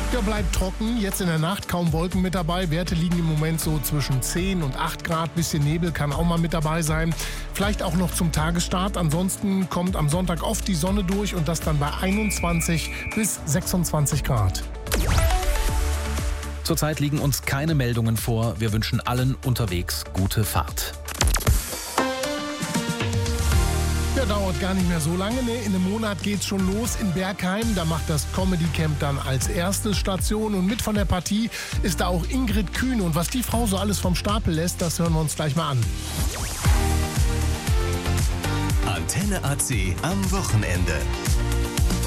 Ja, bleibt trocken. Jetzt in der Nacht kaum Wolken mit dabei. Werte liegen im Moment so zwischen 10 und 8 Grad. Bisschen Nebel kann auch mal mit dabei sein. Vielleicht auch noch zum Tagesstart. Ansonsten kommt am Sonntag oft die Sonne durch und das dann bei 21 bis 26 Grad. Zurzeit liegen uns keine Meldungen vor. Wir wünschen allen unterwegs gute Fahrt. Ja, dauert gar nicht mehr so lange. Ne? In einem Monat geht's schon los in Bergheim. Da macht das Comedy Camp dann als erste Station. Und mit von der Partie ist da auch Ingrid Kühn. Und was die Frau so alles vom Stapel lässt, das hören wir uns gleich mal an. Antenne AC am Wochenende.